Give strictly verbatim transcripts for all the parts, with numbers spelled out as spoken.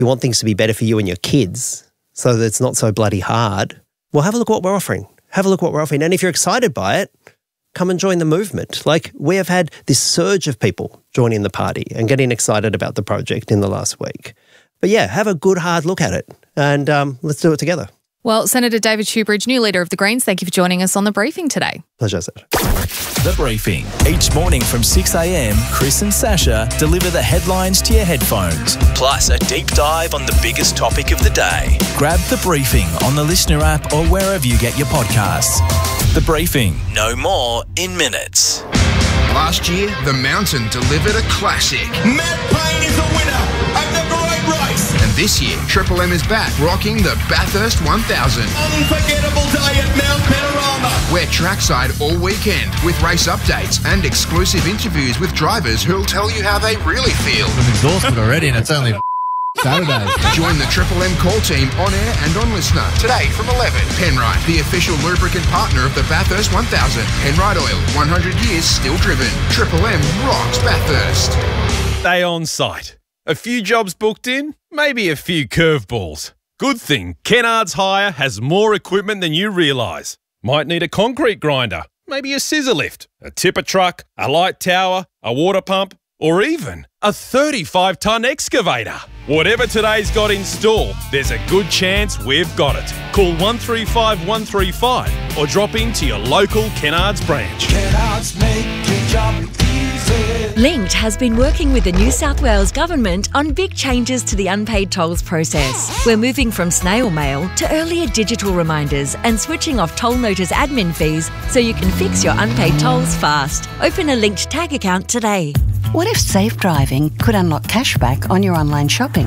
you want things to be better for you and your kids so that it's not so bloody hard, well, have a look what we're offering. Have a look what we're offering. And if you're excited by it, come and join the movement. Like, we have had this surge of people joining the party and getting excited about the project in the last week. But yeah, have a good hard look at it and um, let's do it together. Well, Senator David Shoebridge, new leader of the Greens, thank you for joining us on The Briefing today. Pleasure, Sasha. The Briefing. Each morning from six a.m, Chris and Sasha deliver the headlines to your headphones, plus a deep dive on the biggest topic of the day. Grab The Briefing on the Listener app or wherever you get your podcasts. The Briefing. No more in minutes. Last year, the Mountain delivered a classic. Matt Payne is the winner of the great race. And this year, Triple M is back rocking the Bathurst one thousand. Unforgettable day at Mount Panorama. We're trackside all weekend with race updates and exclusive interviews with drivers who'll tell you how they really feel. I'm exhausted already and it's only Saturday. Join the Triple M call team on air and on Listener today from eleven. Penrite, the official lubricant partner of the Bathurst one thousand. Penrite Oil, one hundred years still driven. Triple M rocks Bathurst. Stay on site. A few jobs booked in, maybe a few curveballs. Good thing Kennards Hire has more equipment than you realise. Might need a concrete grinder, maybe a scissor lift, a tipper truck, a light tower, a water pump, or even a thirty-five tonne excavator. Whatever today's got in store, there's a good chance we've got it. Call one three five one three five or drop into your local Kennards branch. Kennards make your job easy. Linked has been working with the New South Wales Government on big changes to the unpaid tolls process. We're moving from snail mail to earlier digital reminders and switching off toll notice admin fees so you can fix your unpaid tolls fast. Open a Linked tag account today. What if safe driving could unlock cashback on your online shopping?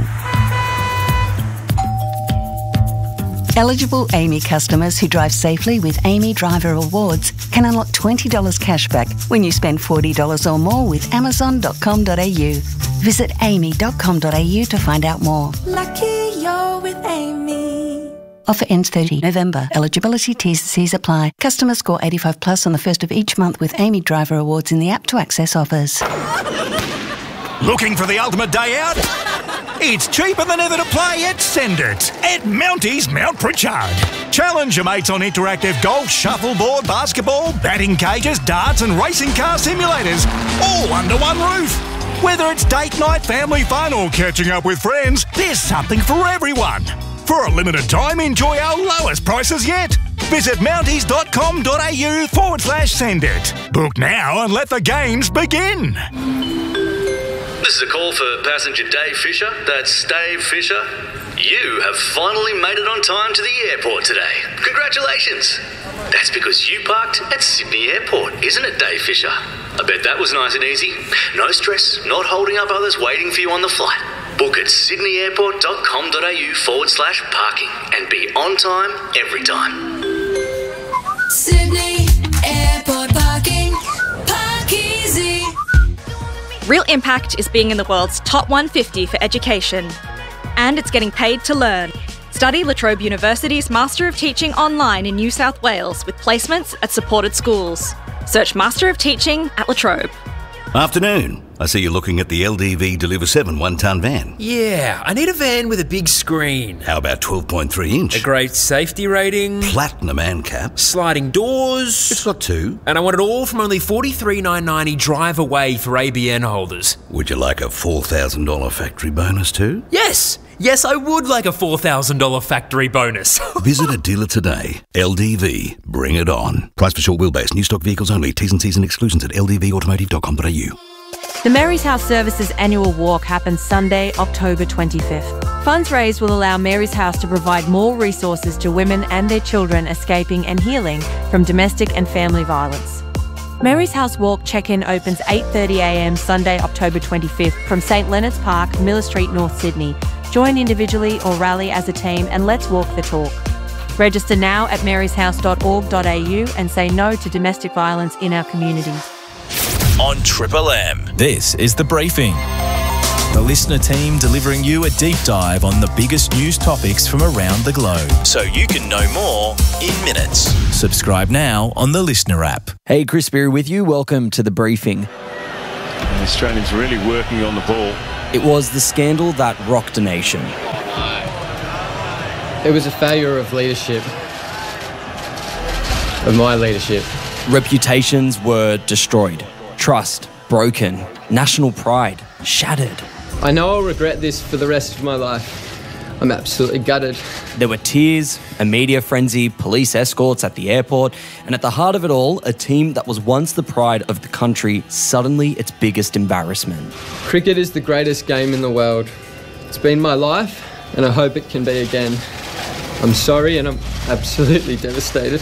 Eligible A M Y customers who drive safely with A M Y Driver Awards can unlock twenty dollars cashback when you spend forty dollars or more with amazon dot com dot a u. Visit a m y dot com dot a u to find out more. Lucky you're with Amy. Offer ends thirtieth November. Eligibility T's and C's apply. Customers score eighty-five plus on the first of each month with A M Y Driver Awards in the app to access offers. Looking for the ultimate day out? It's cheaper than ever to play at Send It at Mounties Mount Pritchard. Challenge your mates on interactive golf, shuffleboard, basketball, batting cages, darts and racing car simulators, all under one roof. Whether it's date night, family fun or catching up with friends, there's something for everyone. For a limited time, enjoy our lowest prices yet. Visit mounties dot com dot a u forward slash send it. Book now and let the games begin. This is a call for passenger Dave Fisher. That's Dave Fisher. You have finally made it on time to the airport today. Congratulations. That's because you parked at Sydney Airport, isn't it, Dave Fisher? I bet that was nice and easy. No stress, not holding up others waiting for you on the flight. Book at sydney airport dot com dot a u forward slash parking and be on time every time. Sydney Airport parking. Park easy. Real Impact is being in the world's top one hundred fifty for education. And it's getting paid to learn. Study La Trobe University's Master of Teaching online in New South Wales with placements at supported schools. Search Master of Teaching at La Trobe. Afternoon. I see you're looking at the L D V Deliver seven one-tonne van. Yeah, I need a van with a big screen. How about twelve point three inch? A great safety rating. Platinum ANCAP. Sliding doors. It's got two. And I want it all from only forty-three thousand nine hundred ninety drive away for A B N holders. Would you like a four thousand dollars factory bonus too? Yes! Yes, I would like a four thousand dollars factory bonus. Visit a dealer today. L D V. Bring it on. Price for short wheelbase. New stock vehicles only. T's and C's and exclusions at l d v automotive dot com dot a u. The Mary's House Services annual walk happens Sunday, October twenty-fifth. Funds raised will allow Mary's House to provide more resources to women and their children escaping and healing from domestic and family violence. Mary's House Walk check-in opens eight thirty a m Sunday, October twenty-fifth from St Leonard's Park, Miller Street, North Sydney. Join individually or rally as a team and let's walk the talk. Register now at marys house dot org dot a u and say no to domestic violence in our community. On Triple M, this is The Briefing. The listener team delivering you a deep dive on the biggest news topics from around the globe, so you can know more in minutes. Subscribe now on the Listener app. Hey, Chris Berry with you. Welcome to The Briefing. The Australians really working on the ball. It was the scandal that rocked a nation. It was a failure of leadership, of my leadership. Reputations were destroyed, trust broken, national pride shattered. I know I'll regret this for the rest of my life. I'm absolutely gutted. There were tears, a media frenzy, police escorts at the airport, and at the heart of it all, a team that was once the pride of the country, suddenly its biggest embarrassment. Cricket is the greatest game in the world. It's been my life, and I hope it can be again. I'm sorry, and I'm absolutely devastated.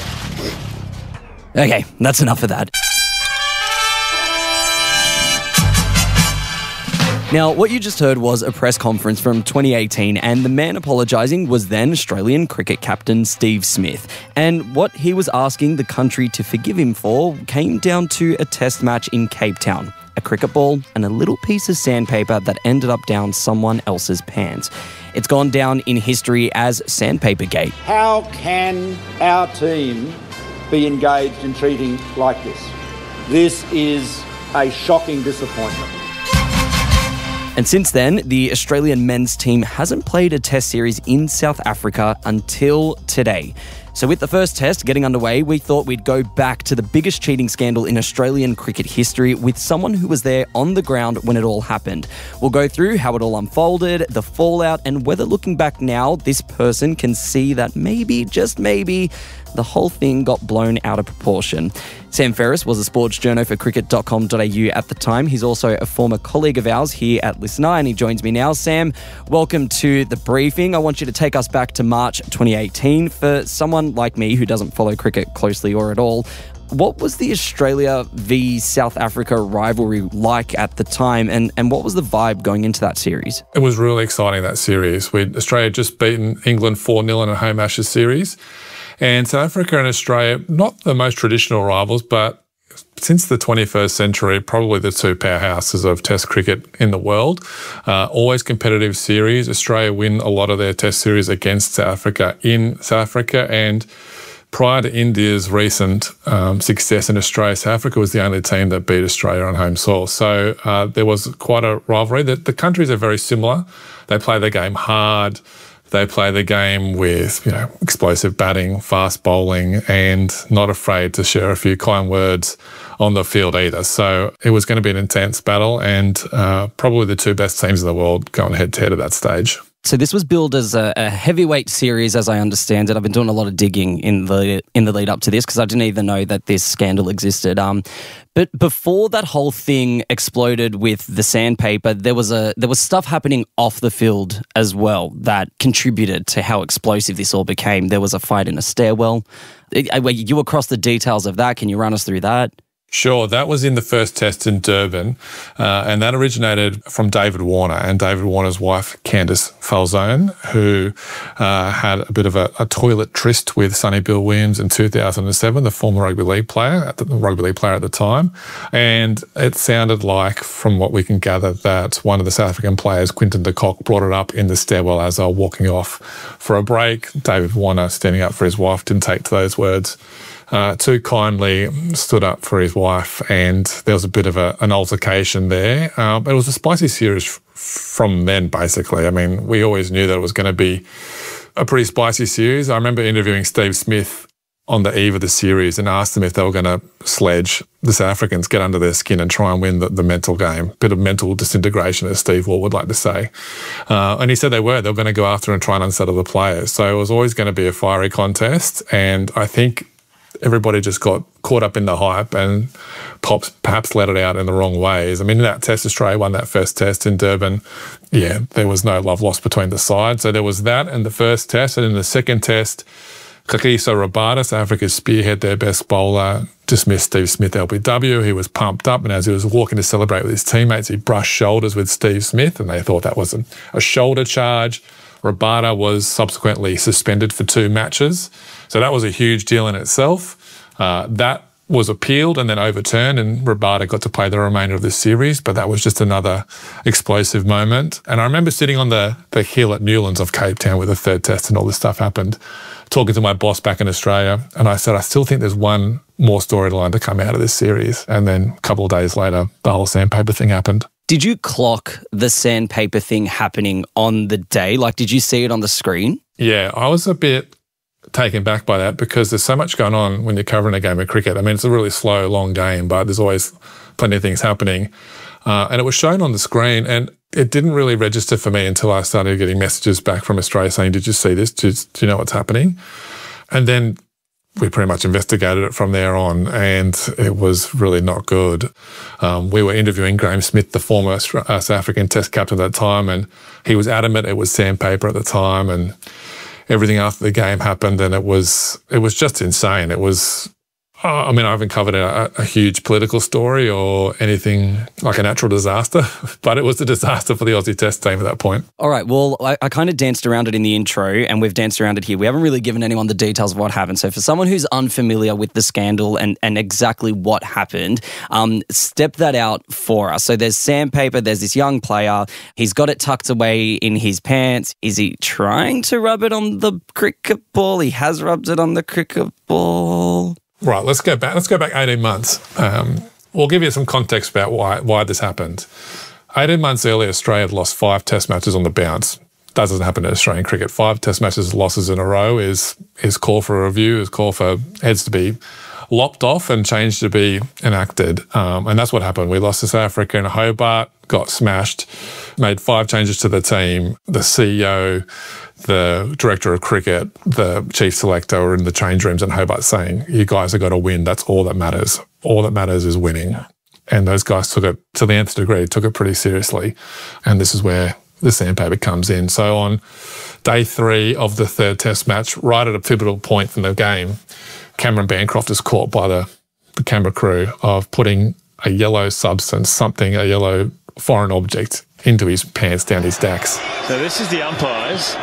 Okay, that's enough of that. Now, what you just heard was a press conference from twenty eighteen, and the man apologising was then Australian cricket captain Steve Smith. And what he was asking the country to forgive him for came down to a test match in Cape Town, a cricket ball and a little piece of sandpaper that ended up down someone else's pants. It's gone down in history as Sandpaper Gate. How can our team be engaged in treating like this? This is a shocking disappointment. And since then, the Australian men's team hasn't played a test series in South Africa until today. So with the first test getting underway, we thought we'd go back to the biggest cheating scandal in Australian cricket history with someone who was there on the ground when it all happened. We'll go through how it all unfolded, the fallout, and whether looking back now, this person can see that maybe, just maybe, the whole thing got blown out of proportion. Sam Ferris was a sports journo for cricket dot com dot a u at the time. He's also a former colleague of ours here at Listener, and he joins me now. Sam, welcome to the briefing. I want you to take us back to March twenty eighteen. For someone like me who doesn't follow cricket closely or at all, what was the Australia v South Africa rivalry like at the time, and, and what was the vibe going into that series? It was really exciting, that series. We'd, Australia had just beaten England four nil in a home Ashes series. And South Africa and Australia, not the most traditional rivals, but since the twenty-first century, probably the two powerhouses of Test cricket in the world. Uh, always competitive series. Australia win a lot of their Test series against South Africa in South Africa. And prior to India's recent um, success in Australia, South Africa was the only team that beat Australia on home soil. So uh, there was quite a rivalry. The, the countries are very similar. They play the game hard. They play the game with, you know, explosive batting, fast bowling, and not afraid to share a few kind words on the field either. So it was going to be an intense battle, and uh, probably the two best teams in the world going head-to-head at that stage. So this was billed as a, a heavyweight series, as I understand it. I've been doing a lot of digging in the in the lead up to this because I didn't even know that this scandal existed. Um, but before that whole thing exploded with the sandpaper, there was a there was stuff happening off the field as well that contributed to how explosive this all became. There was a fight in a stairwell. You across the details of that. Can you run us through that? Sure, that was in the first test in Durban, uh, and that originated from David Warner and David Warner's wife, Candice Falzone, who uh, had a bit of a, a toilet tryst with Sonny Bill Williams in two thousand seven, the former rugby league player, at the rugby league player at the time. And it sounded like, from what we can gather, that one of the South African players, Quinton de Kock, brought it up in the stairwell as they were walking off for a break. David Warner, standing up for his wife, didn't take to those words Uh, too kindly, stood up for his wife, and there was a bit of a, an altercation there. Uh, but it was a spicy series f- from then, basically. I mean, we always knew that it was going to be a pretty spicy series. I remember interviewing Steve Smith on the eve of the series and asked them if they were going to sledge the South Africans, get under their skin and try and win the, the mental game. Bit of mental disintegration, as Steve Waugh would like to say. Uh, and he said they were. They were going to go after and try and unsettle the players. So it was always going to be a fiery contest, and I think everybody just got caught up in the hype and pops perhaps let it out in the wrong ways. I mean, in that test, Australia won that first test in Durban. Yeah, there was no love lost between the sides. So there was that in the first test. And in the second test, Kagiso Rabada, South Africa's spearhead, their best bowler, dismissed Steve Smith L B W. He was pumped up, and as he was walking to celebrate with his teammates, he brushed shoulders with Steve Smith, and they thought that was a, a shoulder charge. Rabada was subsequently suspended for two matches. So that was a huge deal in itself. Uh, that was appealed and then overturned, and Rabada got to play the remainder of the series, but that was just another explosive moment. And I remember sitting on the, the hill at Newlands of Cape Town where the third test and all this stuff happened, talking to my boss back in Australia, and I said, I still think there's one more storyline to come out of this series. And then a couple of days later, the whole sandpaper thing happened. Did you clock the sandpaper thing happening on the day? Like, did you see it on the screen? Yeah, I was a bit taken back by that because there's so much going on when you're covering a game of cricket. I mean, it's a really slow, long game, but there's always plenty of things happening. Uh, and it was shown on the screen, and it didn't really register for me until I started getting messages back from Australia saying, did you see this? Do, do you know what's happening? And then we pretty much investigated it from there on, and it was really not good. Um, we were interviewing Graeme Smith, the former South African Test captain at that time, and he was adamant it was sandpaper at the time, and everything after the game happened, and it was it was just insane. It was, uh, I mean, I haven't covered a, a huge political story or anything like a natural disaster, but it was a disaster for the Aussie Test team at that point. All right, well, I, I kind of danced around it in the intro, and we've danced around it here. We haven't really given anyone the details of what happened. So for someone who's unfamiliar with the scandal and, and exactly what happened, um, step that out for us. So there's sandpaper, there's this young player. He's got it tucked away in his pants. Is he trying to rub it on the cricket ball? He has rubbed it on the cricket ball. Right, let's go back. Let's go back eighteen months. Um, we'll give you some context about why why this happened. eighteen months earlier, Australia had lost five Test matches on the bounce. That doesn't happen in Australian cricket. Five Test matches losses in a row is is call for a review, is call for heads to be lopped off and change to be enacted. Um, and that's what happened. We lost to South Africa in Hobart, got smashed, made five changes to the team. The C E O, the director of cricket, the chief selector were in the change rooms in Hobart saying, you guys have got to win. That's all that matters. All that matters is winning. And those guys took it to the nth degree, took it pretty seriously. And this is where the sandpaper comes in. So on day three of the third Test match, right at a pivotal point in the game, Cameron Bancroft is caught by the, the camera crew of putting a yellow substance, something, a yellow foreign object, into his pants down his dacks. So this is the umpires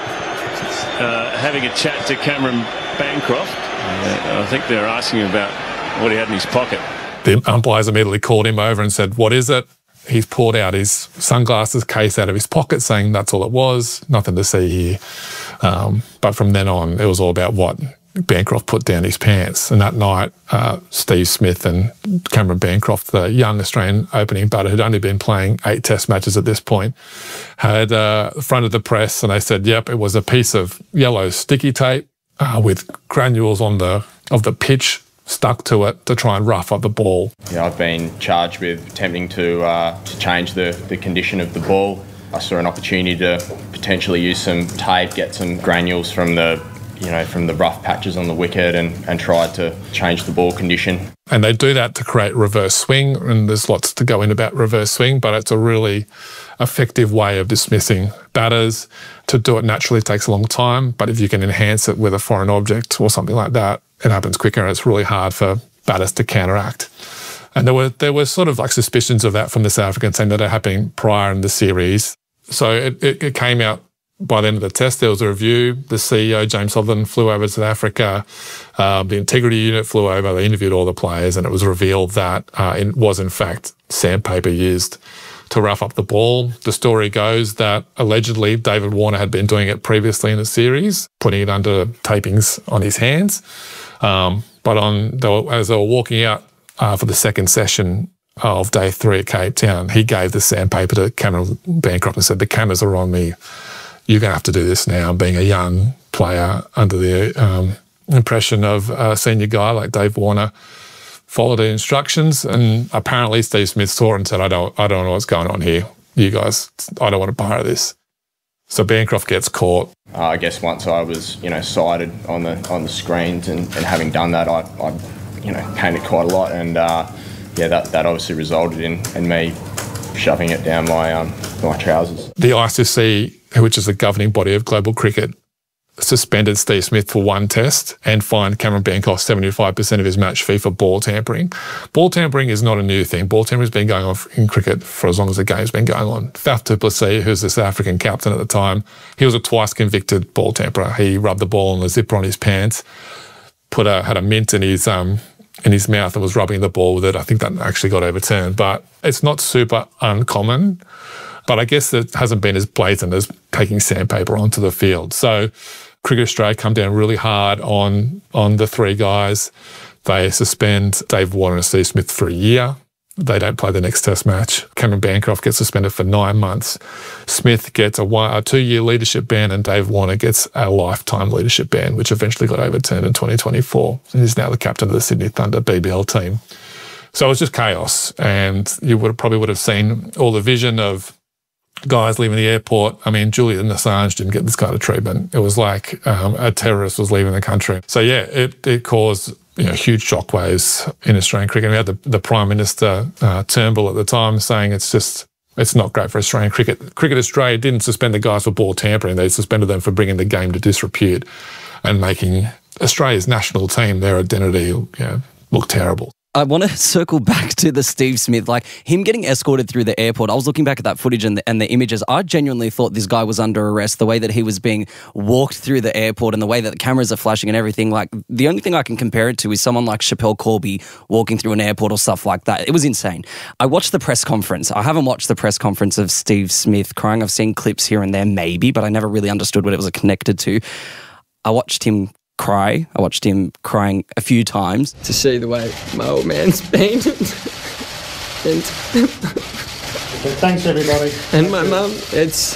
uh, having a chat to Cameron Bancroft. Uh, I think they're asking about what he had in his pocket. The umpires immediately called him over and said, what is it? He's pulled out his sunglasses case out of his pocket saying that's all it was, nothing to see here. Um, but from then on, it was all about what Bancroft put down his pants. And that night, uh, Steve Smith and Cameron Bancroft, the young Australian opening batter who'd only been playing eight Test matches at this point, had uh, fronted the press and they said, yep, it was a piece of yellow sticky tape uh, with granules on the of the pitch stuck to it to try and rough up the ball. Yeah, I've been charged with attempting to uh, to change the, the condition of the ball. I saw an opportunity to potentially use some tape, get some granules from the you know from the rough patches on the wicket, and, and tried to change the ball condition. And they do that to create reverse swing, and there's lots to go in about reverse swing, but it's a really effective way of dismissing batters. To do it naturally takes a long time, but if you can enhance it with a foreign object or something like that, it happens quicker, and it's really hard for batters to counteract. And there were there were sort of like suspicions of that from the South African team that had happened prior in the series. So it, it, it came out by the end of the Test. There was a review. The C E O, James Sutherland, flew over to South Africa. Um, the integrity unit flew over. They interviewed all the players, and it was revealed that uh, it was in fact sandpaper used to rough up the ball. The story goes that allegedly David Warner had been doing it previously in the series, putting it under tapings on his hands. Um, but on they were, as they were walking out uh, for the second session of day three at Cape Town, he gave the sandpaper to Cameron Bancroft and said, the cameras are on me. You're going to have to do this now. Being a young player under the um, impression of a senior guy like Dave Warner, followed the instructions, and apparently Steve Smith saw it and said, I don't, I don't know what's going on here. You guys, I don't want to part of this. So Bancroft gets caught. Uh, I guess once I was, you know, sighted on the on the screens, and, and having done that, I, I, you know, panicked quite a lot, and uh, yeah, that, that obviously resulted in, in me shoving it down my um my trousers. The I C C, which is the governing body of global cricket, suspended Steve Smith for one test and fined Cameron Bancroft seventy-five percent of his match fee for ball tampering. Ball tampering is not a new thing. Ball tampering has been going on in cricket for as long as the game's been going on. Faf du Plessis, who's the South African captain at the time, he was a twice convicted ball tamperer. He rubbed the ball on the zipper on his pants, put a, had a mint in his um in his mouth and was rubbing the ball with it. I think that actually got overturned, but it's not super uncommon. But I guess it hasn't been as blatant as taking sandpaper onto the field. So Cricket Australia come down really hard on, on the three guys. They suspend Dave Warner and Steve Smith for a year. they don't play the next test match. Cameron Bancroft gets suspended for nine months. Smith gets a, one, a two-year leadership ban, and Dave Warner gets a lifetime leadership ban, which eventually got overturned in twenty twenty-four. And he's now the captain of the Sydney Thunder B B L team. So it was just chaos, and you would probably would have seen all the vision of guys leaving the airport. I mean, Julian Assange didn't get this kind of treatment. It was like um, a terrorist was leaving the country. So yeah, it, it caused you know, huge shockwaves in Australian cricket. We had the, the Prime Minister, uh, Turnbull at the time, saying it's just, it's not great for Australian cricket. Cricket Australia didn't suspend the guys for ball tampering. They suspended them for bringing the game to disrepute and making Australia's national team, their identity, you know, look terrible. I want to circle back to the Steve Smith, like him getting escorted through the airport. I was looking back at that footage and the, and the images. I genuinely thought this guy was under arrest, the way that he was being walked through the airport and the way that the cameras are flashing and everything. Like, the only thing I can compare it to is someone like Chappelle Corby walking through an airport or stuff like that. It was insane. I watched the press conference. I haven't watched the press conference of Steve Smith crying. I've seen clips here and there maybe, but I never really understood what it was connected to. I watched him cry. I watched him crying a few times. To see the way my old man's been. and Thanks, everybody. And my mum, it's...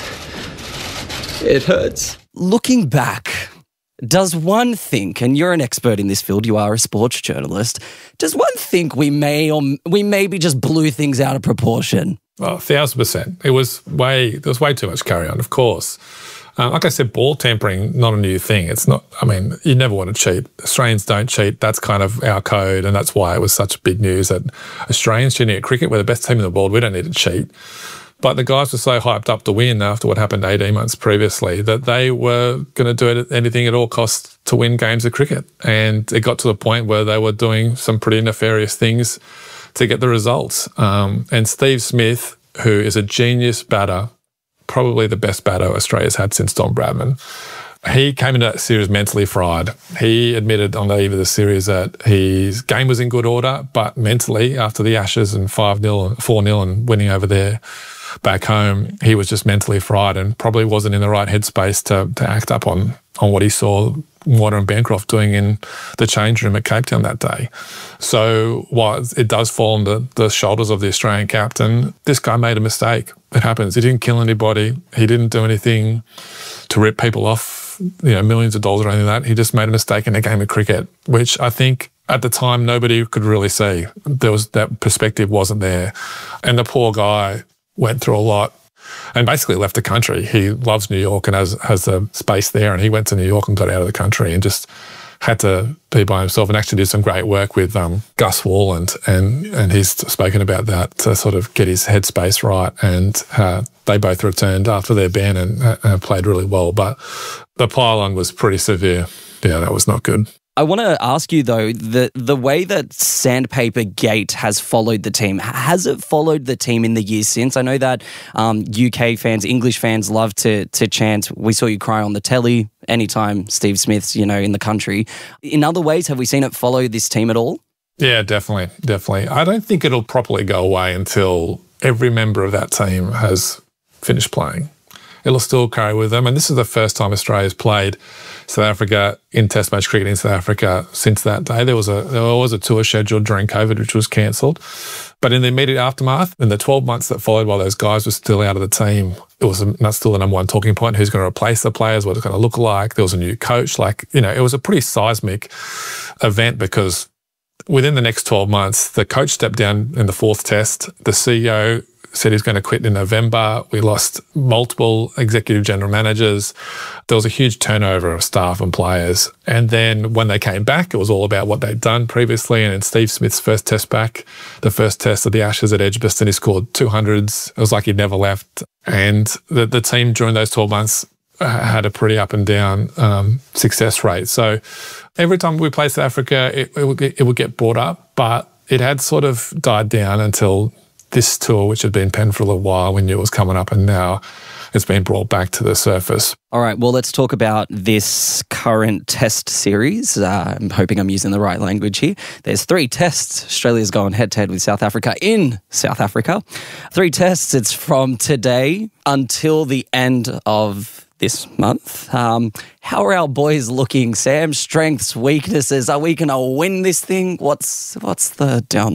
It hurts. Looking back, does one think, and you're an expert in this field, you are a sports journalist, does one think we may or we maybe just blew things out of proportion? Oh, a thousand percent. It was way, there was way too much carry on, of course. Uh, like I said, ball tampering, not a new thing. It's not, I mean, you never want to cheat. Australians don't cheat. That's kind of our code, and that's why it was such big news that Australians cheating at cricket, we're the best team in the world, we don't need to cheat. But the guys were so hyped up to win after what happened eighteen months previously that they were going to do anything at all costs to win games of cricket. And it got to the point where they were doing some pretty nefarious things to get the results. Um, and Steve Smith, who is a genius batter, probably the best batter Australia's had since Don Bradman. He came into that series mentally fried. He admitted on the eve of the series that his game was in good order, but mentally, after the Ashes and five nil and four nil and winning over there back home, he was just mentally fried and probably wasn't in the right headspace to, to act up on, on what he saw Warner and Bancroft doing in the change room at Cape Town that day. So while it does fall on the, the shoulders of the Australian captain, this guy made a mistake. It happens. He didn't kill anybody. He didn't do anything to rip people off, you know, millions of dollars or anything like that. He just made a mistake in a game of cricket, which I think at the time nobody could really see. There was that perspective wasn't there. And the poor guy went through a lot and basically left the country. He loves New York and has, has a space there, and he went to New York and got out of the country and just had to be by himself, and actually did some great work with um, Gus Worland, and, and he's spoken about that to sort of get his headspace right, and uh, they both returned after their ban and uh, played really well. But the pile-on was pretty severe. Yeah, that was not good. I want to ask you, though, the, the way that Sandpaper Gate has followed the team, has it followed the team in the years since? I know that um, U K fans, English fans love to to chant, "We saw you cry on the telly," anytime Steve Smith's, you know, in the country. In other ways, have we seen it follow this team at all? Yeah, definitely, definitely. I don't think it'll properly go away until every member of that team has finished playing. It'll still carry with them. And this is the first time Australia's played South Africa in Test match cricket in South Africa since that day. There was a there was a tour scheduled during COVID, which was cancelled. But in the immediate aftermath, in the twelve months that followed while those guys were still out of the team, it was not still the number one talking point. Who's going to replace the players? What it's going to look like? There was a new coach. Like, you know, it was a pretty seismic event because within the next twelve months, the coach stepped down in the fourth test. The C E O said he's going to quit in November. We lost multiple executive general managers. There was a huge turnover of staff and players. And then when they came back, it was all about what they'd done previously. And in Steve Smith's first test back, the first test of the Ashes at Edgbaston, he scored two hundreds. It was like he'd never left. And the, the team during those twelve months had a pretty up and down um, success rate. So every time we played South Africa, it, it, would get, it would get brought up, but it had sort of died down until this tour, which had been penned for a little while, we knew it was coming up, and now it's been brought back to the surface. All right, well, let's talk about this current test series. Uh, I'm hoping I'm using the right language here. There's three tests. Australia's going head-to-head with South Africa in South Africa. Three tests. It's from today until the end of this month. Um, how are our boys looking, Sam? Strengths, weaknesses. Are we going to win this thing? What's what's the down low?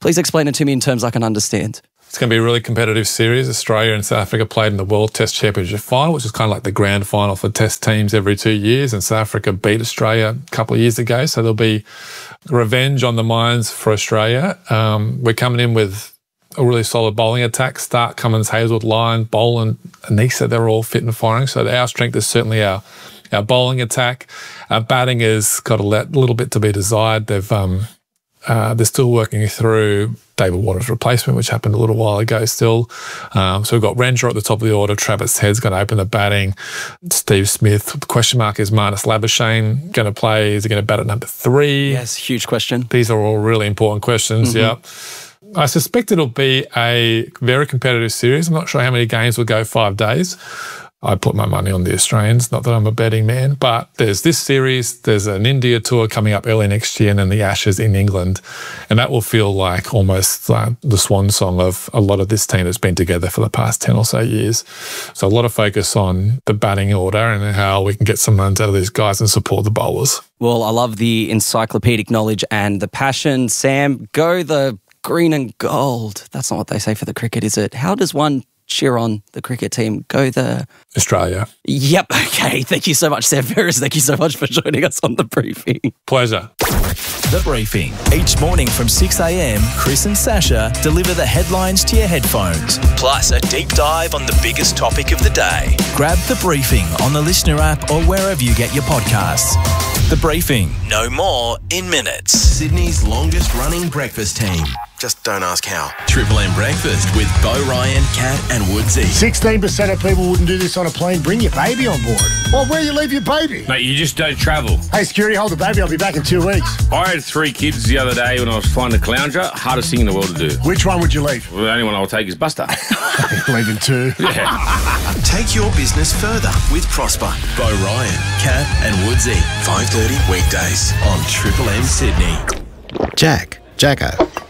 Please explain it to me in terms I can understand. It's going to be a really competitive series. Australia and South Africa played in the World Test Championship final, which is kind of like the grand final for Test teams every two years. And South Africa beat Australia a couple of years ago. So there'll be revenge on the minds for Australia. Um, we're coming in with a really solid bowling attack. Stark, Cummins, Hazelwood, Lyon, Boland, Anisa, they're all fit and firing. So our strength is certainly our our bowling attack. Our batting has got a little bit to be desired. They've um, uh, they're still working through David Warner's replacement, which happened a little while ago still. Um, so we've got Renshaw at the top of the order. Travis Head's going to open the batting. Steve Smith. The question mark is Marnus Labuschagne going to play. Is he going to bat at number three? Yes, huge question. These are all really important questions, Mm-hmm. yeah. I suspect it'll be a very competitive series. I'm not sure how many games will go five days. I put my money on the Australians, not that I'm a betting man, but there's this series, there's an India tour coming up early next year, and then the Ashes in England, and that will feel like almost like the swan song of a lot of this team that's been together for the past ten or so years. So a lot of focus on the batting order and how we can get some runs out of these guys and support the bowlers. Well, I love the encyclopedic knowledge and the passion. Sam, go the green and gold. That's not what they say for the cricket, is it? How does one cheer on the cricket team? Go the... Australia. Yep. Okay. Thank you so much, Sam Ferris. Thank you so much for joining us on The Briefing. Pleasure. The Briefing. Each morning from six a m, Chris and Sasha deliver the headlines to your headphones, plus a deep dive on the biggest topic of the day. Grab The Briefing on the Listener app or wherever you get your podcasts. The Briefing. No more in minutes. Sydney's longest running breakfast team. Just don't ask how. Triple M Breakfast with Bo Ryan, Kat and Woodsy. sixteen percent of people wouldn't do this on a plane. Bring your baby on board. Well, where you leave your baby? Mate, you just don't travel. Hey, security, hold the baby. I'll be back in two weeks. I had three kids the other day when I was flying to Caloundra. Hardest thing in the world to do. Which one would you leave? Well, the only one I'll take is Buster. Leaving two. Yeah. Take your business further with Prosper. Bo Ryan, Kat and Woodsy. five thirty weekdays on Triple M Sydney. Jack. Jacko.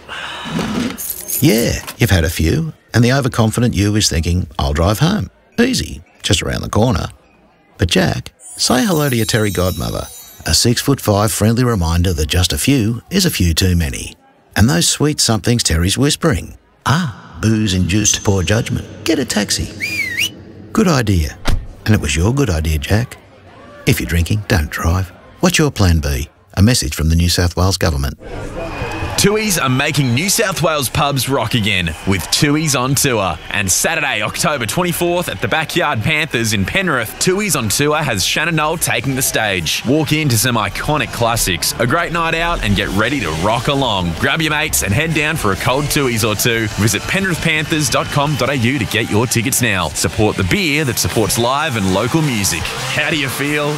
Yeah, you've had a few, and the overconfident you is thinking, I'll drive home. Easy, just around the corner. But Jack, say hello to your Terry godmother. A six foot five friendly reminder that just a few is a few too many. And those sweet somethings Terry's whispering. Ah, booze-induced poor judgment. Get a taxi. Good idea. And it was your good idea, Jack. If you're drinking, don't drive. What's your plan B? A message from the New South Wales Government. Tooheys are making New South Wales pubs rock again with Tooheys on Tour. And Saturday, October twenty-fourth at the Backyard Panthers in Penrith, Tooheys on Tour has Shannon Knoll taking the stage. Walk into some iconic classics, a great night out, and get ready to rock along. Grab your mates and head down for a cold Tooheys or two. Visit penrith panthers dot com dot a u to get your tickets now. Support the beer that supports live and local music. How do you feel?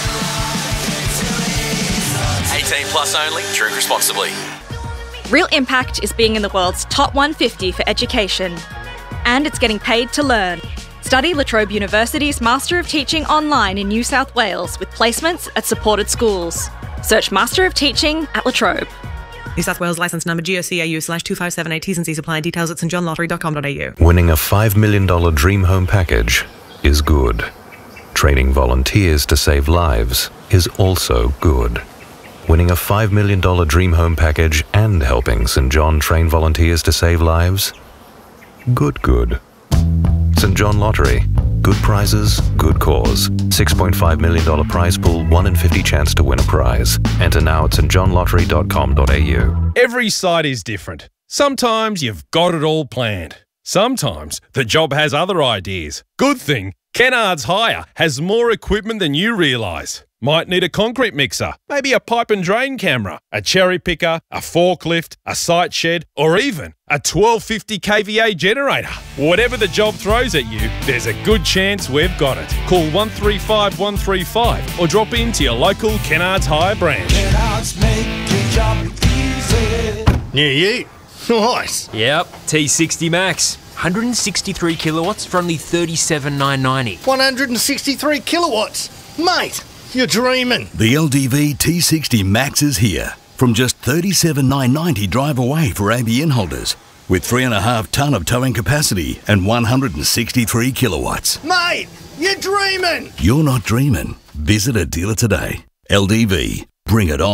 eighteen plus only. Drink responsibly. Real Impact is being in the world's top one hundred fifty for education. And it's getting paid to learn. Study La Trobe University's Master of Teaching online in New South Wales with placements at supported schools. Search Master of Teaching at La Trobe. New South Wales licence number G O C A U slash two five seven eight. T's and C's apply. Details at st john lottery dot com dot a u. Winning a five million dollars dream home package is good. Training volunteers to save lives is also good. Winning a five million dollars dream home package and helping St John train volunteers to save lives? Good, good. St John Lottery. Good prizes, good cause. six point five million dollars prize pool, one in fifty chance to win a prize. Enter now at st john lottery dot com dot a u. Every site is different. Sometimes you've got it all planned. Sometimes the job has other ideas. Good thing, Kennards Hire has more equipment than you realise. Might need a concrete mixer, maybe a pipe and drain camera, a cherry picker, a forklift, a site shed, or even a twelve fifty k V A generator. Whatever the job throws at you, there's a good chance we've got it. Call one three five one three five or drop into your local Kennards Hire branch. Kennards make your job easy. Near you. Nice. Yep, T sixty Max. one hundred sixty-three kilowatts for only thirty-seven thousand nine hundred ninety. one hundred sixty-three kilowatts. Mate, you're dreaming. The L D V T sixty Max is here. From just thirty-seven thousand nine hundred ninety drive away for A B N holders. With three and a half tonne of towing capacity and one hundred sixty-three kilowatts. Mate, you're dreaming. You're not dreaming. Visit a dealer today. L D V. Bring it on.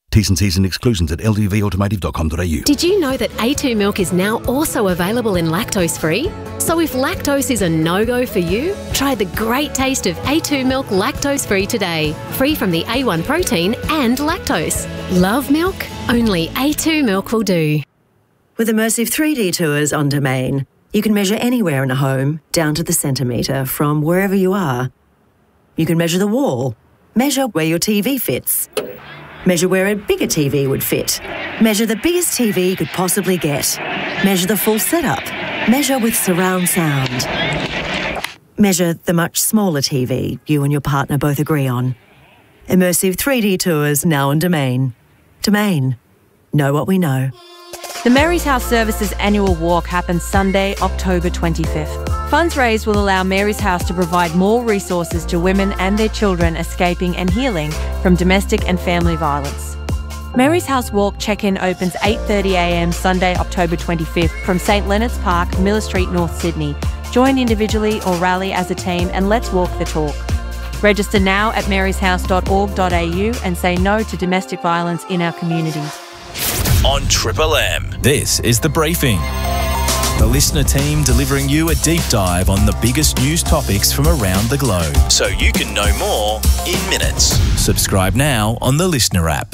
T's and C's and exclusions at l d v automotive dot com dot a u. Did you know that A two milk is now also available in lactose-free? So if lactose is a no-go for you, try the great taste of A two milk lactose-free today. Free from the A one protein and lactose. Love milk? Only A two milk will do. With immersive three D tours on Domain, you can measure anywhere in a home, down to the centimetre, from wherever you are. You can measure the wall, measure where your T V fits, measure where a bigger T V would fit, measure the biggest T V you could possibly get, measure the full setup, measure with surround sound, measure the much smaller T V you and your partner both agree on. Immersive three D tours now on Domain. Domain. Know what we know. The Mary's House Services annual walk happens Sunday, October twenty-fifth. Funds raised will allow Mary's House to provide more resources to women and their children escaping and healing from domestic and family violence. Mary's House Walk check-in opens eight thirty a m Sunday, October twenty-fifth from St Leonard's Park, Miller Street, North Sydney. Join individually or rally as a team and let's walk the talk. Register now at marys house dot org dot a u and say no to domestic violence in our communities. On Triple M, this is The Briefing. The listener team delivering you a deep dive on the biggest news topics from around the globe, so you can know more in minutes. Subscribe now on the Listener app.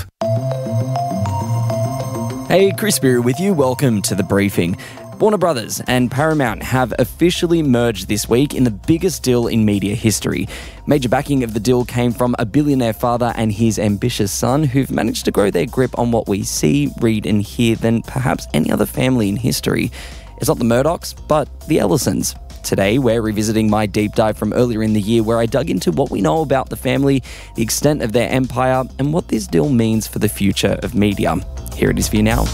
Hey, Chris Spear with you. Welcome to The Briefing. Warner Brothers and Paramount have officially merged this week in the biggest deal in media history. Major backing of the deal came from a billionaire father and his ambitious son who've managed to grow their grip on what we see, read and hear than perhaps any other family in history. It's not the Murdochs, but the Ellisons. Today, we're revisiting my deep dive from earlier in the year where I dug into what we know about the family, the extent of their empire, and what this deal means for the future of media. Here it is for you now.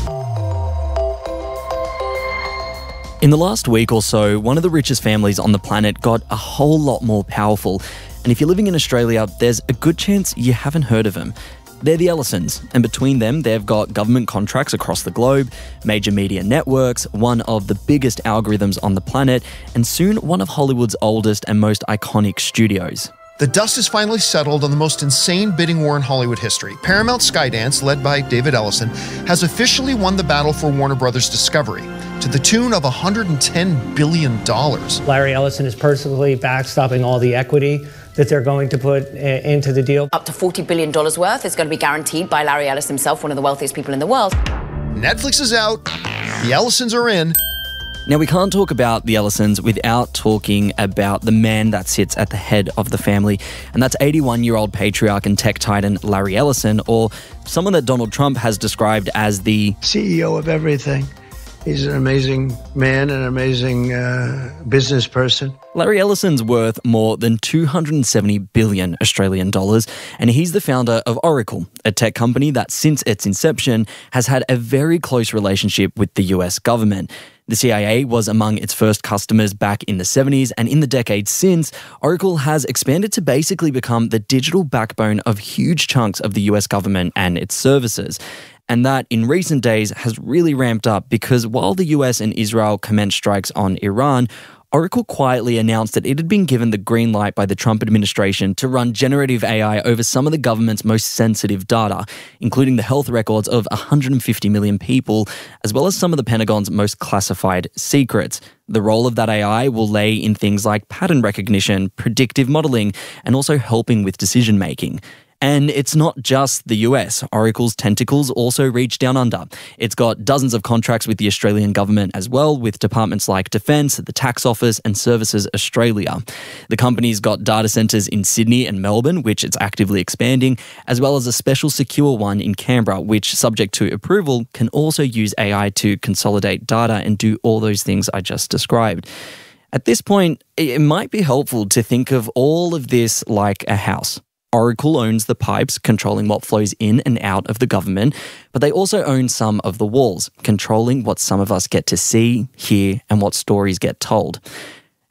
In the last week or so, one of the richest families on the planet got a whole lot more powerful. And if you're living in Australia, there's a good chance you haven't heard of them. They're the Ellisons, and between them, they've got government contracts across the globe, major media networks, one of the biggest algorithms on the planet, and soon one of Hollywood's oldest and most iconic studios. The dust has finally settled on the most insane bidding war in Hollywood history. Paramount Skydance, led by David Ellison, has officially won the battle for Warner Brothers Discovery to the tune of one hundred ten billion dollars. Larry Ellison is personally backstopping all the equity that they're going to put uh, into the deal. Up to forty billion dollars worth is going to be guaranteed by Larry Ellison himself, one of the wealthiest people in the world. Netflix is out. The Ellisons are in. Now, we can't talk about the Ellisons without talking about the man that sits at the head of the family, and that's eighty-one-year-old patriarch and tech titan Larry Ellison, or someone that Donald Trump has described as the C E O of everything. He's an amazing man, an amazing uh, business person. Larry Ellison's worth more than two hundred seventy billion Australian dollars, and he's the founder of Oracle, a tech company that since its inception has had a very close relationship with the U S government. The C I A was among its first customers back in the seventies, and in the decades since, Oracle has expanded to basically become the digital backbone of huge chunks of the U S government and its services. And that, in recent days, has really ramped up because while the U S and Israel commenced strikes on Iran, Oracle quietly announced that it had been given the green light by the Trump administration to run generative A I over some of the government's most sensitive data, including the health records of one hundred fifty million people, as well as some of the Pentagon's most classified secrets. The role of that A I will lay in things like pattern recognition, predictive modeling, and also helping with decision-making. And it's not just the U S. Oracle's tentacles also reach down under. It's got dozens of contracts with the Australian government as well, with departments like Defence, the Tax Office, and Services Australia. The company's got data centres in Sydney and Melbourne, which it's actively expanding, as well as a special secure one in Canberra, which, subject to approval, can also use A I to consolidate data and do all those things I just described. At this point, it might be helpful to think of all of this like a house. Oracle owns the pipes controlling what flows in and out of the government, but they also own some of the walls, controlling what some of us get to see, hear, and what stories get told.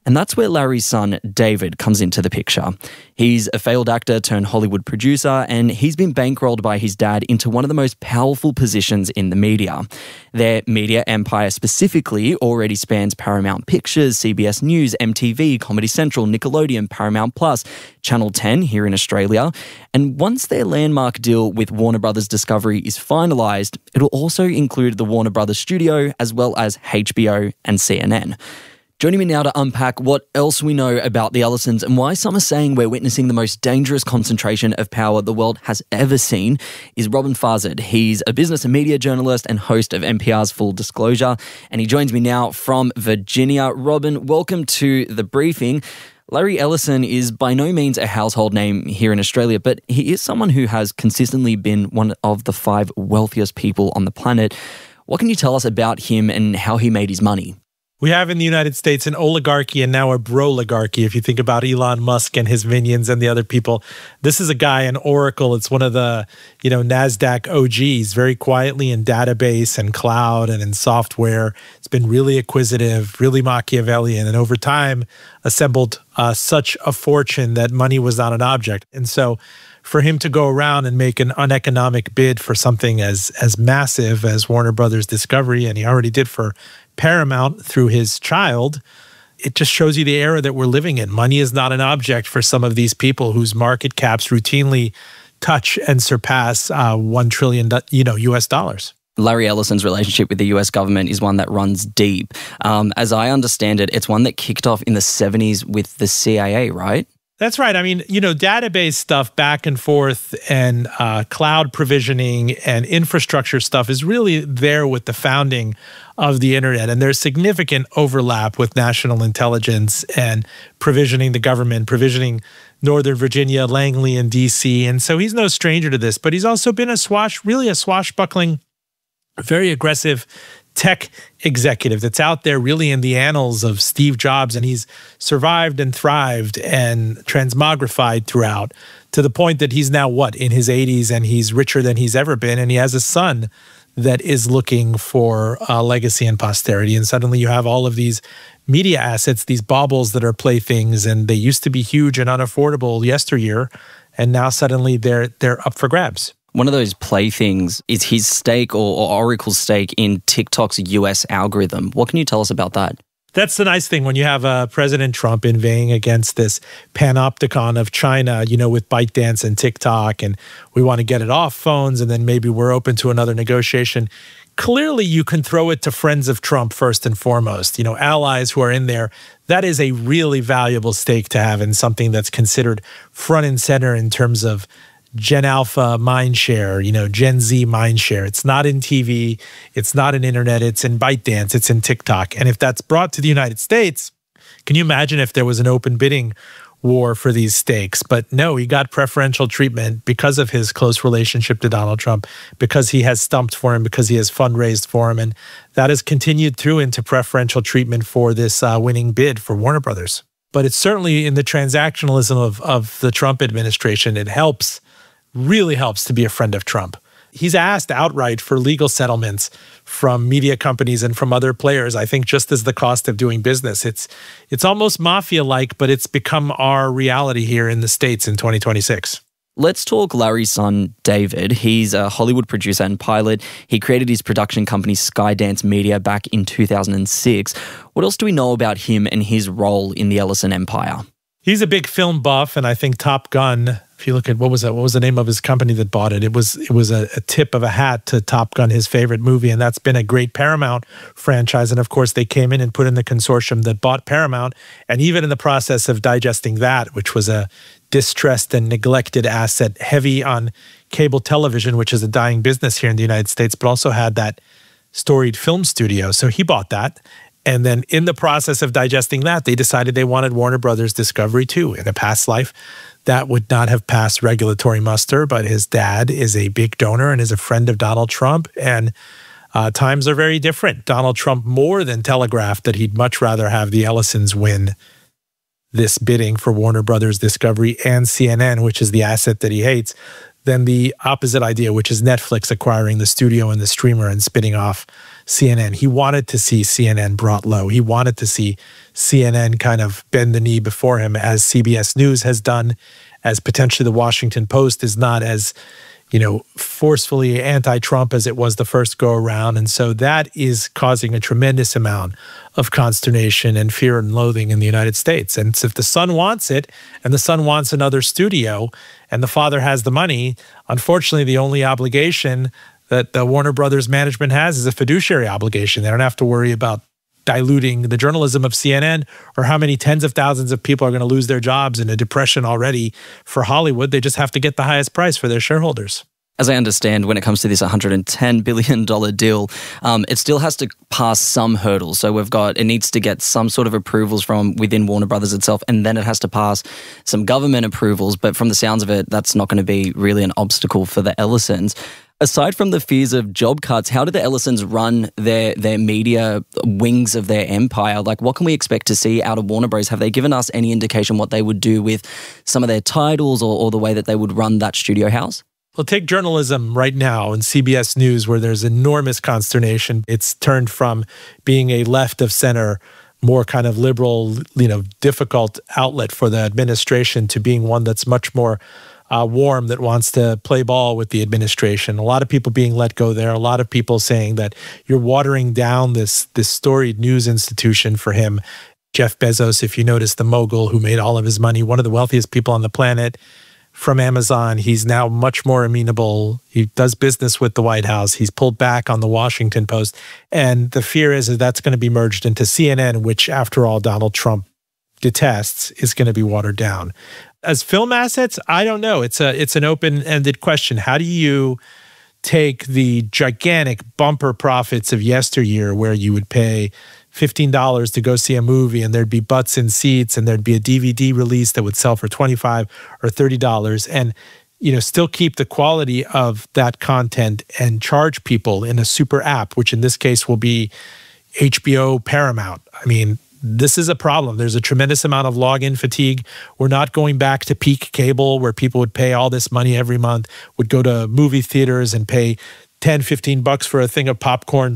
And that's where Larry's son, David, comes into the picture. He's a failed actor turned Hollywood producer, and he's been bankrolled by his dad into one of the most powerful positions in the media. Their media empire specifically already spans Paramount Pictures, C B S News, M T V, Comedy Central, Nickelodeon, Paramount Plus, Channel ten here in Australia. And once their landmark deal with Warner Brothers Discovery is finalised, it'll also include the Warner Brothers studio as well as H B O and C N N. Joining me now to unpack what else we know about the Ellisons and why some are saying we're witnessing the most dangerous concentration of power the world has ever seen is Robin Fazard. He's a business and media journalist and host of N P R's Full Disclosure, and he joins me now from Virginia. Robin, welcome to The Briefing. Larry Ellison is by no means a household name here in Australia, but he is someone who has consistently been one of the five wealthiest people on the planet. What can you tell us about him and how he made his money? We have in the United States an oligarchy and now a broligarchy. If you think about Elon Musk and his minions and the other people, this is a guy, an oracle. It's one of the, you know, NASDAQ O Gs, very quietly in database and cloud and in software. It's been really acquisitive, really Machiavellian, and over time assembled uh, such a fortune that money was not an object. And so for him to go around and make an uneconomic bid for something as as massive as Warner Brothers Discovery, and he already did for Paramount through his child, it just shows you the era that we're living in. Money is not an object for some of these people whose market caps routinely touch and surpass uh, one trillion, you know, U S dollars. Larry Ellison's relationship with the U S government is one that runs deep. Um, as I understand it, it's one that kicked off in the seventies with the C I A, right? That's right. I mean, you know, database stuff back and forth and uh, cloud provisioning and infrastructure stuff is really there with the founding of the internet. And there's significant overlap with national intelligence and provisioning the government, provisioning Northern Virginia, Langley, and D C. And so he's no stranger to this, but he's also been a swash, really a swashbuckling, very aggressive tech executive that's out there really in the annals of Steve Jobs, and he's survived and thrived and transmogrified throughout to the point that he's now, what, in his eighties, and he's richer than he's ever been, and he has a son that is looking for a legacy and posterity. And suddenly you have all of these media assets, these baubles that are playthings, and they used to be huge and unaffordable yesteryear, and now suddenly they're they're up for grabs. One of those playthings is his stake or, or Oracle's stake in TikTok's U S algorithm. What can you tell us about that? That's the nice thing when you have uh, President Trump inveighing against this panopticon of China, you know, with ByteDance and TikTok, and we want to get it off phones, and then maybe we're open to another negotiation. Clearly, you can throw it to friends of Trump first and foremost, you know, allies who are in there. That is a really valuable stake to have in something that's considered front and center in terms of Gen Alpha mindshare, you know, Gen Z mindshare. It's not in T V, it's not in internet, it's in ByteDance, it's in TikTok. And if that's brought to the United States, can you imagine if there was an open bidding war for these stakes? But no, he got preferential treatment because of his close relationship to Donald Trump, because he has stumped for him, because he has fundraised for him. And that has continued through into preferential treatment for this uh, winning bid for Warner Brothers. But it's certainly in the transactionalism of, of the Trump administration, it helps really helps to be a friend of Trump. He's asked outright for legal settlements from media companies and from other players, I think just as the cost of doing business. It's it's almost mafia-like, but it's become our reality here in the States in twenty twenty-six. Let's talk Larry's son, David. He's a Hollywood producer and pilot. He created his production company, Skydance Media, back in two thousand six. What else do we know about him and his role in the Ellison empire? He's a big film buff, and I think Top Gun, if you look at what was that, what was the name of his company that bought it? It was it was a, a tip of a hat to Top Gun, his favorite movie, and that's been a great Paramount franchise. And of course, they came in and put in the consortium that bought Paramount, and even in the process of digesting that, which was a distressed and neglected asset, heavy on cable television, which is a dying business here in the United States, but also had that storied film studio. So he bought that. And then in the process of digesting that, they decided they wanted Warner Brothers Discovery too. In a past life, that would not have passed regulatory muster, but his dad is a big donor and is a friend of Donald Trump. And uh, times are very different. Donald Trump more than telegraphed that he'd much rather have the Ellisons win this bidding for Warner Brothers Discovery and C N N, which is the asset that he hates, than the opposite idea, which is Netflix acquiring the studio and the streamer and spinning off C N N. He wanted to see C N N brought low. He wanted to see C N N kind of bend the knee before him, as C B S News has done, as potentially the Washington Post is not as, you know, forcefully anti-Trump as it was the first go around. And so that is causing a tremendous amount of consternation and fear and loathing in the United States. And so if the son wants it, and the son wants another studio, and the father has the money, unfortunately, the only obligation that the Warner Brothers management has is a fiduciary obligation. They don't have to worry about diluting the journalism of C N N or how many tens of thousands of people are going to lose their jobs in a depression already for Hollywood. They just have to get the highest price for their shareholders. As I understand, when it comes to this one hundred ten billion dollars deal, um, it still has to pass some hurdles. So we've got, it needs to get some sort of approvals from within Warner Brothers itself, and then it has to pass some government approvals. But from the sounds of it, that's not going to be really an obstacle for the Ellisons. Aside from the fears of job cuts, how do the Ellisons run their their media wings of their empire? Like, what can we expect to see out of Warner Bros? Have they given us any indication what they would do with some of their titles or, or the way that they would run that studio house? Well, take journalism right now in C B S News, where there's enormous consternation. It's turned from being a left of center, more kind of liberal, you know, difficult outlet for the administration to being one that's much more Uh, warm, that wants to play ball with the administration. A lot of people being let go there. A lot of people saying that you're watering down this this storied news institution for him. Jeff Bezos, if you notice, the mogul who made all of his money, one of the wealthiest people on the planet, from Amazon. He's now much more amenable. He does business with the White House. He's pulled back on the Washington Post. And the fear is that that's going to be merged into C N N, which, after all, Donald Trump detests, is going to be watered down. As film assets, I don't know. It's a it's an open-ended question. How do you take the gigantic bumper profits of yesteryear, where you would pay fifteen dollars to go see a movie and there'd be butts in seats and there'd be a D V D release that would sell for twenty-five dollars or thirty dollars, and you know, still keep the quality of that content and charge people in a super app, which in this case will be H B O Paramount? I mean, this is a problem. There's a tremendous amount of login fatigue. We're not going back to peak cable, where people would pay all this money every month, would go to movie theaters and pay ten, fifteen bucks for a thing of popcorn.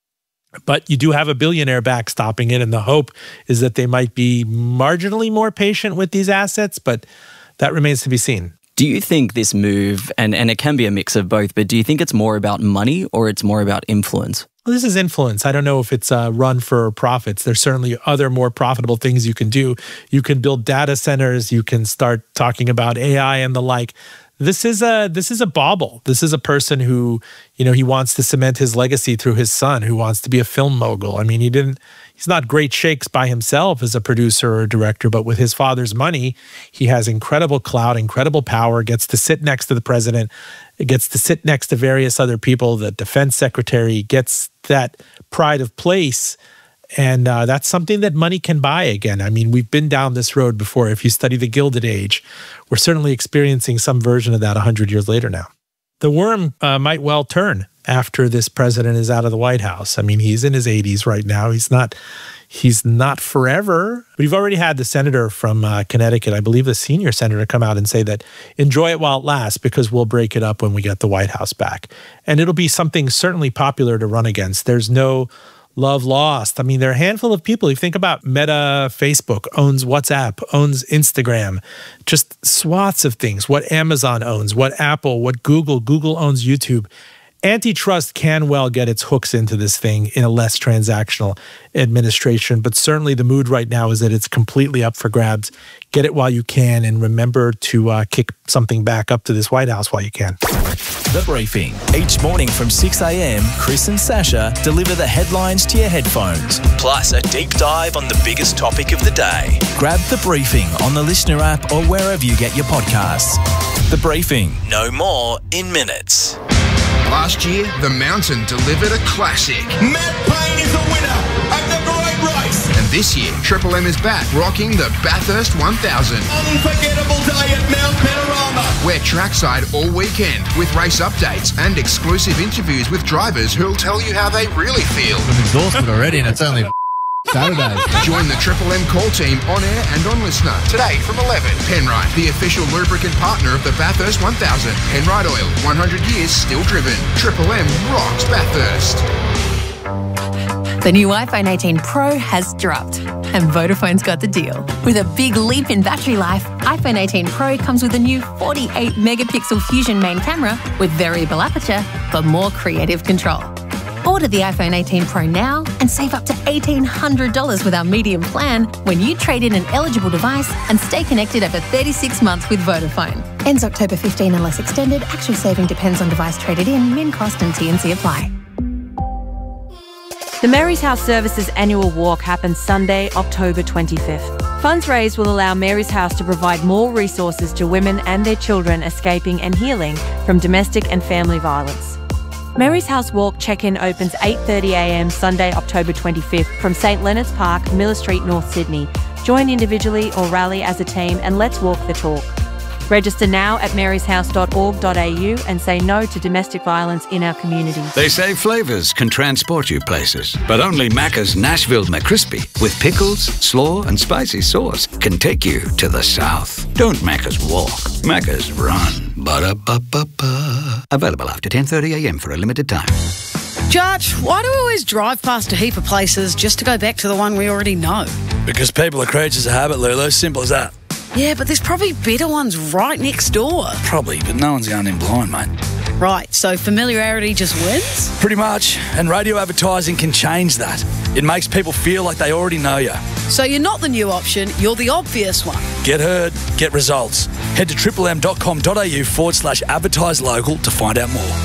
But you do have a billionaire backstopping it, and the hope is that they might be marginally more patient with these assets, but that remains to be seen. Do you think this move, and, and it can be a mix of both, but do you think it's more about money or it's more about influence? Well, this is influence. I don't know if it's a run for profits. There's certainly other more profitable things you can do. You can build data centers. You can start talking about A I and the like. This is a this is a bauble. This is a person who, you know, he wants to cement his legacy through his son, who wants to be a film mogul. I mean, he didn't. He's not great shakes by himself as a producer or a director, but with his father's money, he has incredible clout, incredible power. Gets to sit next to the president. Gets to sit next to various other people. The defense secretary gets that pride of place. And uh, that's something that money can buy again. I mean, we've been down this road before. If you study the Gilded Age, we're certainly experiencing some version of that one hundred years later now. The worm uh, might well turn after this president is out of the White House. I mean, he's in his eighties right now. He's not he's not forever. We've already had the senator from uh, Connecticut, I believe the senior senator, come out and say that enjoy it while it lasts, because we'll break it up when we get the White House back. And it'll be something certainly popular to run against. There's no love lost. I mean, there are a handful of people. You think about Meta, Facebook owns WhatsApp, owns Instagram, just swaths of things. What Amazon owns, what Apple, what Google, Google owns YouTube. Antitrust can well get its hooks into this thing in a less transactional administration, but certainly the mood right now is that it's completely up for grabs. Get it while you can, and remember to uh, kick something back up to this White House while you can. The Briefing. Each morning from six a m, Chris and Sasha deliver the headlines to your headphones, plus a deep dive on the biggest topic of the day. Grab The Briefing on the Listener app or wherever you get your podcasts. The Briefing. No more in minutes. Last year, The Mountain delivered a classic. Matt Payne is the winner of the great race. And this year, Triple M is back rocking the Bathurst one thousand. Unforgettable day at Mount Panorama. We're trackside all weekend with race updates and exclusive interviews with drivers who'll tell you how they really feel. I'm exhausted already, and it's only Saturday. Join the Triple M call team on air and on Listener today from eleven. Penrite, the official lubricant partner of the Bathurst one thousand. Penrite Oil, one hundred years still driven. Triple M rocks Bathurst. The new iPhone eighteen Pro has dropped, and Vodafone's got the deal. With a big leap in battery life, iPhone eighteen Pro comes with a new forty-eight megapixel Fusion main camera with variable aperture for more creative control. Order the iPhone eighteen Pro now and save up to eighteen hundred dollars with our medium plan when you trade in an eligible device and stay connected over thirty-six months with Vodafone. Ends October fifteenth unless extended. Actual saving depends on device traded in. Min cost and T and C apply. The Mary's House Services annual walk happens Sunday, October twenty-fifth. Funds raised will allow Mary's House to provide more resources to women and their children escaping and healing from domestic and family violence. Mary's House Walk check-in opens eight thirty a m Sunday, October twenty-fifth from St Leonard's Park, Miller Street, North Sydney. Join individually or rally as a team and let's walk the talk. Register now at marys house dot org dot a u and say no to domestic violence in our community. They say flavours can transport you places, but only Macca's Nashville McCrispy with pickles, slaw and spicy sauce can take you to the south. Don't Macca's walk, Macca's run. Ba-da-ba-ba-ba. Available after ten thirty a m for a limited time. Judge, why do we always drive past a heap of places just to go back to the one we already know? Because people are creatures of habit, Lulu. Simple as that. Yeah, but there's probably better ones right next door. Probably, but no one's going in blind, mate. Right, so familiarity just wins? Pretty much, and radio advertising can change that. It makes people feel like they already know you. So you're not the new option, you're the obvious one. Get heard, get results. Head to triple m dot com dot a u forward slash advertise local to find out more.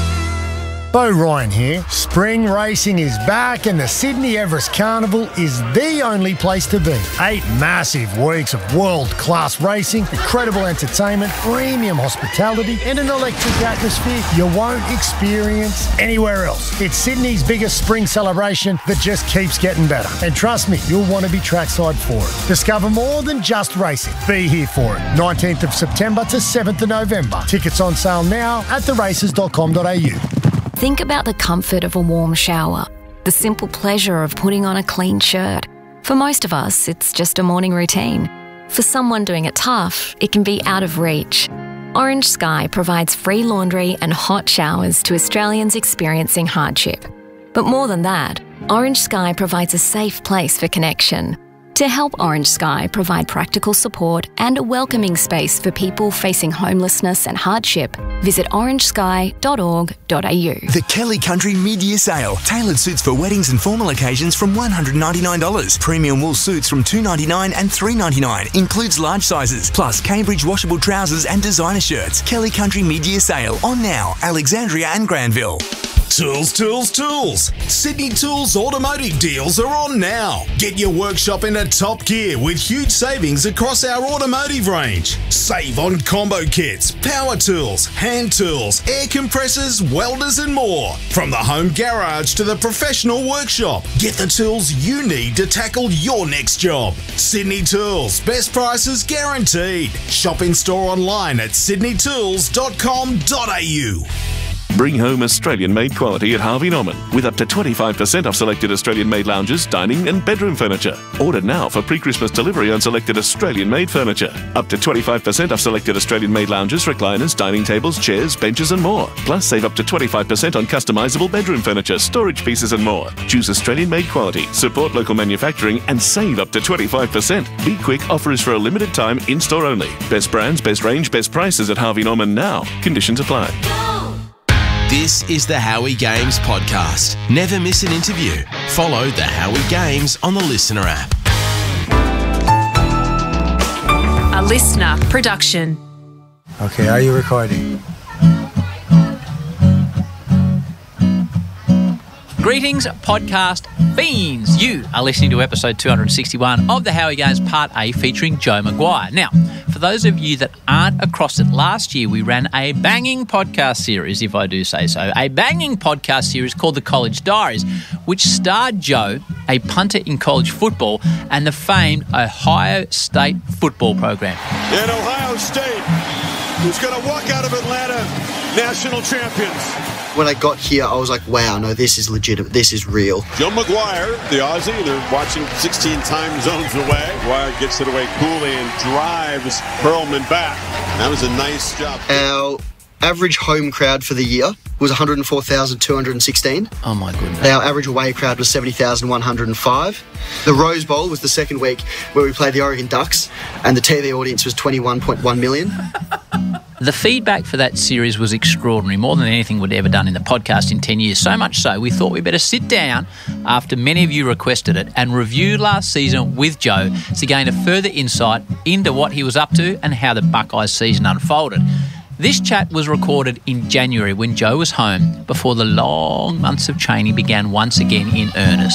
Bo Ryan here. Spring racing is back and the Sydney Everest Carnival is the only place to be. Eight massive weeks of world-class racing, incredible entertainment, premium hospitality and an electric atmosphere you won't experience anywhere else. It's Sydney's biggest spring celebration that just keeps getting better. And trust me, you'll want to be trackside for it. Discover more than just racing. Be here for it. nineteenth of September to seventh of November. Tickets on sale now at the races dot com dot a u. Think about the comfort of a warm shower, the simple pleasure of putting on a clean shirt. For most of us, it's just a morning routine. For someone doing it tough, it can be out of reach. Orange Sky provides free laundry and hot showers to Australians experiencing hardship. But more than that, Orange Sky provides a safe place for connection. To help Orange Sky provide practical support and a welcoming space for people facing homelessness and hardship, visit orange sky dot org dot a u. The Kelly Country Mid-Year Sale. Tailored suits for weddings and formal occasions from one hundred ninety-nine dollars. Premium wool suits from two ninety-nine and three ninety-nine. Includes large sizes, plus Cambridge washable trousers and designer shirts. Kelly Country Mid-Year Sale. On now, Alexandria and Granville. Tools, tools, tools. Sydney Tools automotive deals are on now. Get your workshop into top gear with huge savings across our automotive range. Save on combo kits, power tools, hand tools, air compressors, welders and more. From the home garage to the professional workshop, get the tools you need to tackle your next job. Sydney Tools, best prices guaranteed. Shop in store online at sydney tools dot com dot a u. Bring home Australian-made quality at Harvey Norman with up to twenty-five percent off selected Australian-made lounges, dining and bedroom furniture. Order now for pre-Christmas delivery on selected Australian-made furniture. Up to twenty-five percent off selected Australian-made lounges, recliners, dining tables, chairs, benches and more. Plus save up to twenty-five percent on customisable bedroom furniture, storage pieces and more. Choose Australian-made quality, support local manufacturing and save up to twenty-five percent. Be quick, offer is for a limited time, in-store only. Best brands, best range, best prices at Harvey Norman now. Conditions apply. This is the Howie Games podcast. Never miss an interview. Follow the Howie Games on the Listener app. A Listener production. Okay, are you recording? Greetings, podcast fiends. You are listening to episode two hundred sixty-one of the Howie Games Part A featuring Joe Maguire. Now, for those of you that aren't across it, last year we ran a banging podcast series, if I do say so, a banging podcast series called The College Diaries, which starred Joe, a punter in college football, and the famed Ohio State football program. And Ohio State is going to walk out of Atlanta national champions. When I got here, I was like, wow, no, this is legitimate. This is real. Joe Maguire, the Aussie, they're watching sixteen time zones away. Maguire gets it away coolly and drives Perlman back. That was a nice job. Our average home crowd for the year was one hundred four thousand two hundred sixteen. Oh, my goodness. Our average away crowd was seventy thousand one hundred five. The Rose Bowl was the second week where we played the Oregon Ducks, and the T V audience was twenty-one point one million. The feedback for that series was extraordinary, more than anything we'd ever done in the podcast in ten years. So much so, we thought we'd better sit down after many of you requested it and review last season with Joe to gain a further insight into what he was up to and how the Buckeyes season unfolded. This chat was recorded in January when Joe was home before the long months of training began once again in earnest.